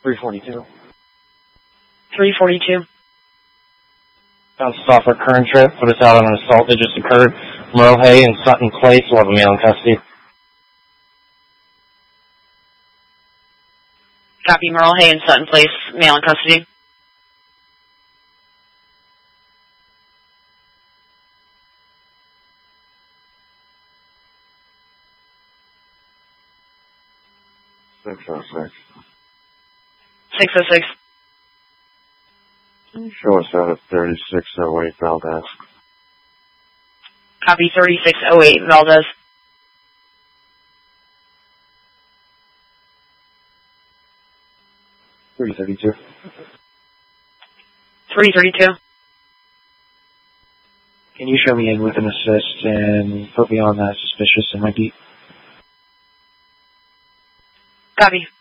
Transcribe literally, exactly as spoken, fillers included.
three forty-two. three forty-two. Bounced off our current trip, put us out on an assault that just occurred. Merle Hay and Sutton Place will have a male in custody. Copy, Merle Hay and Sutton Place, male in custody. six oh six. six oh six. Show us out at thirty-six oh eight Valdez. Copy, thirty-six oh eight Valdez. three thirty-two. three thirty-two. Can you show me in with an assist and put me on that suspicious in my beat? Copy.